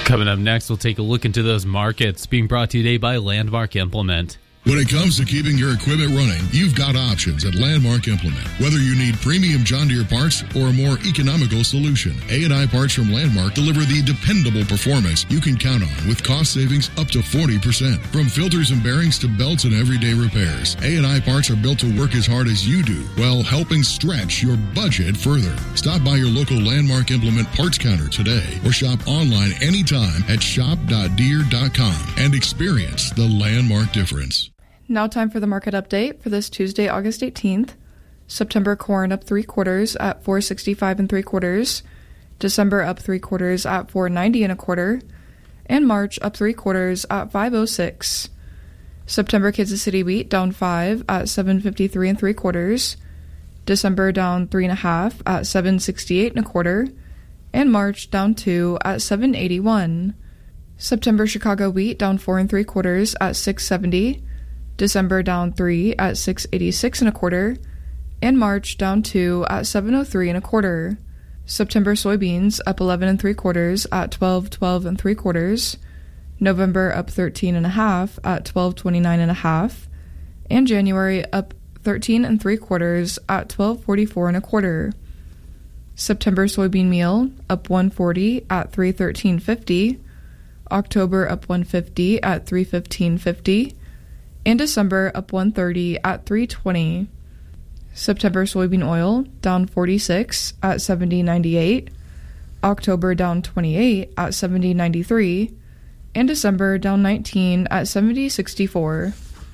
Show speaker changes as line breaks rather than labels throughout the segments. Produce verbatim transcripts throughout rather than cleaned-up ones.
Coming up next, we'll take a look into those markets, being brought to you today by Landmark Implement.
When it comes to keeping your equipment running, you've got options at Landmark Implement. Whether you need premium John Deere parts or a more economical solution, A and I parts from Landmark deliver the dependable performance you can count on with cost savings up to forty percent. From filters and bearings to belts and everyday repairs, A and I parts are built to work as hard as you do while helping stretch your budget further. Stop by your local Landmark Implement parts counter today or shop online anytime at shop dot deere dot com and experience the Landmark difference.
Now time for the market update for this Tuesday, August eighteenth. September corn up three quarters at four sixty-five and three quarters. December up three quarters at four ninety and a quarter. And March up three quarters at five oh six. September Kansas City wheat down five at seven fifty-three and three quarters. December down three and a half at seven sixty-eight and a quarter. And March down two at seven eighty-one. September Chicago wheat down four and three quarters at six seventy. December down three at six eighty-six and a quarter, and March down two at seven oh three and a quarter. September soybeans up eleven and three quarters at twelve twelve and three quarters. November up thirteen and a half at twelve twenty-nine and a half, and January up thirteen and three quarters at twelve forty-four and a quarter. September soybean meal up one forty at three thirteen fifty. October up one fifty at three fifteen fifty. And December up one thirty at three twenty. September soybean oil down forty-six at seventy ninety-eight. October down twenty-eight at seventy ninety-three. And December down nineteen at seventy sixty-four.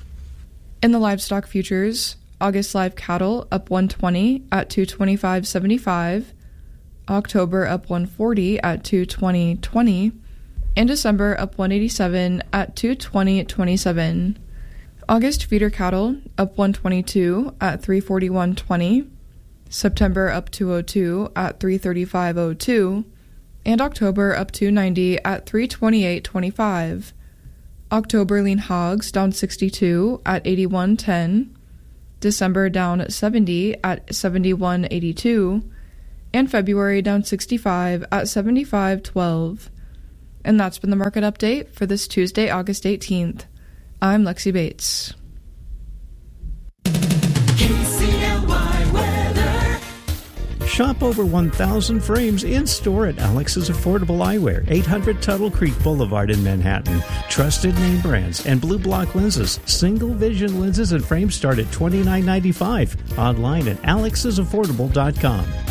In the livestock futures, August live cattle up one twenty at two twenty-five seventy-five. October up one forty at two twenty twenty. And December up one eighty-seven at two twenty twenty-seven. August feeder cattle up one twenty-two at three forty-one twenty, September up two oh two at three thirty-five oh two, and October up two ninety at three twenty-eight twenty-five. October lean hogs down sixty-two at eighty-one ten, December down seventy at seventy-one eighty-two, and February down sixty-five at seventy-five twelve. And that's been the market update for this Tuesday, August eighteenth. I'm Lexi Bates.
K C L Y weather.
Shop over one thousand frames in-store at Alex's Affordable Eyewear, eight hundred Tuttle Creek Boulevard in Manhattan. Trusted name brands and Blue Block lenses. Single vision lenses and frames start at twenty-nine ninety-five. Online at alexes affordable dot com.